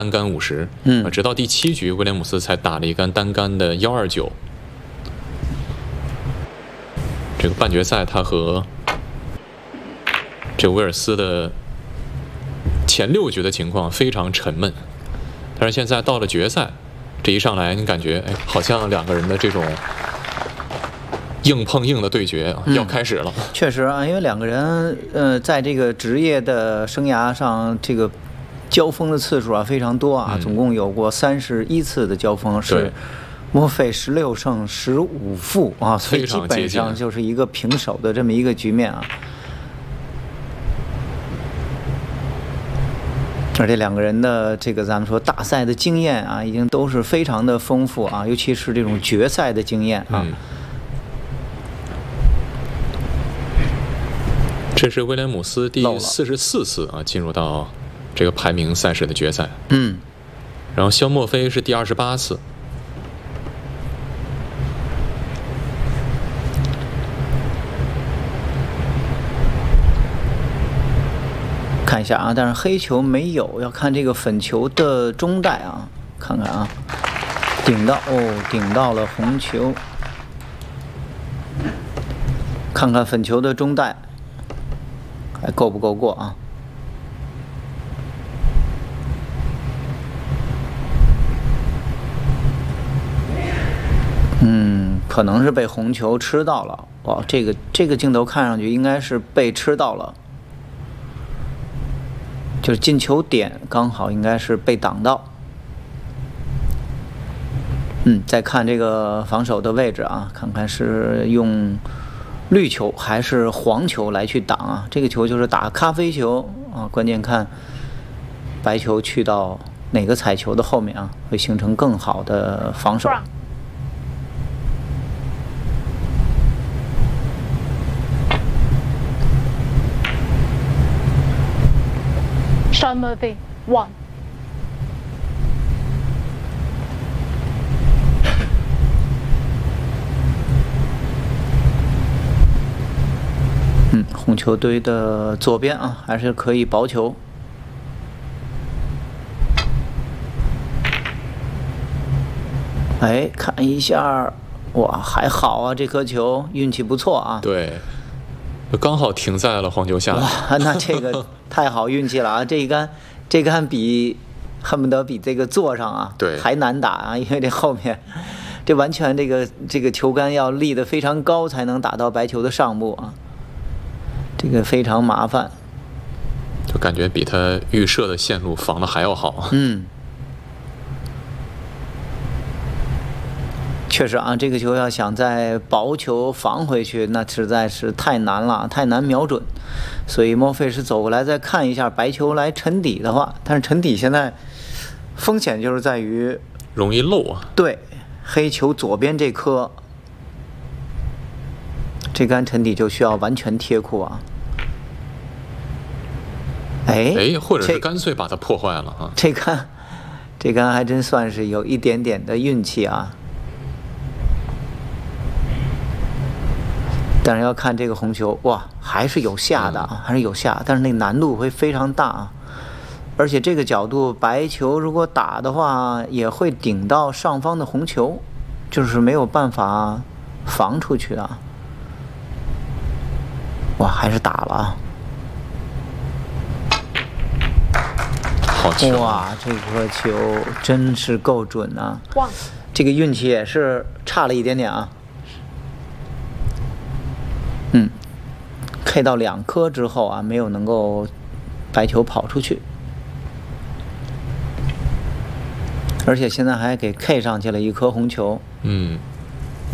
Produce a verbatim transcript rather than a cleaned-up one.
单杆五十， 嗯， 直到第七局，威廉姆斯才打了一杆单杆的幺二九。这个半决赛，他和这个威尔斯的前六局的情况非常沉闷，但是现在到了决赛，这一上来，你感觉哎，好像两个人的这种硬碰硬的对决要开始了。 嗯、确实啊，因为两个人呃，在这个职业的生涯上，这个交锋的次数啊非常多啊，嗯、总共有过三十一次的交锋，是墨菲十六胜十五负啊，所以基本上就是一个平手的这么一个局面啊。而且两个人的这个咱们说大赛的经验啊，已经都是非常的丰富啊，尤其是这种决赛的经验啊。 嗯、这是威廉姆斯第四十四次啊进入到这个排名赛事的决赛。 嗯， 然后肖墨菲是第二十八次。 看一下啊，但是黑球没有，要看这个粉球的中带啊，看看啊，顶到哦，顶到了红球，看看粉球的中带还够不够过啊？嗯，可能是被红球吃到了。哇，这个这个镜头看上去应该是被吃到了。就是进球点刚好应该是被挡到，嗯，再看这个防守的位置啊，看看是用绿球还是黄球来去挡啊？这个球就是打咖啡球啊，关键看白球去到哪个彩球的后面啊，会形成更好的防守。 Sean Murphy, one. 嗯，红球堆的左边啊，还是可以薄球。哎，看一下，哇，还好啊，这颗球运气不错啊。 对。刚好停在了黄球下。 哇，那这个太好运气了啊！这一杆，这杆比恨不得比这个座上啊， 对， 还难打啊，因为这后面，这完全这个这个球杆要立得非常高才能打到白球的上部啊，这个非常麻烦。 就感觉比他预设的线路防的还要好。 嗯。确实啊，这个球要想在薄球防回去，那实在是太难了，太难瞄准。所以莫菲是走过来再看一下白球来沉底的话，但是沉底现在风险就是在于容易漏啊。 对，黑球左边这颗，这杆沉底就需要完全贴库啊。哎哎，或者是干脆把它破坏了啊。 这杆，这杆还真算是有一点点的运气啊。但是要看这个红球，哇，还是有下的啊，还是有下，但是那难度会非常大啊。而且这个角度，白球如果打的话，也会顶到上方的红球，就是没有办法防出去的。哇，还是打了啊！ 好球！ 哇，这颗球真是够准啊！哇，这个运气也是差了一点点啊。嗯 ，K 到两颗之后啊，没有能够白球跑出去，而且现在还给 K 上去了一颗红球。 嗯。